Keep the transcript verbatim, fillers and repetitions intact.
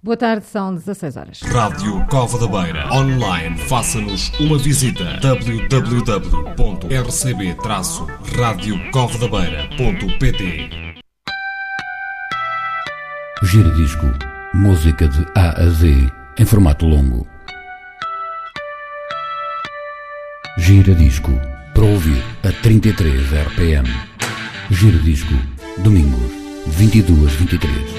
Boa tarde, são dezasseis horas. Rádio Cova da Beira. Online. Faça-nos uma visita. w w w ponto r c b traço rádio cova da beira ponto p t. Giradisco. Música de A a Z em formato longo. Giradisco. Para ouvir a trinta e três R P M. Giradisco. Domingos, vinte e duas, vinte e três.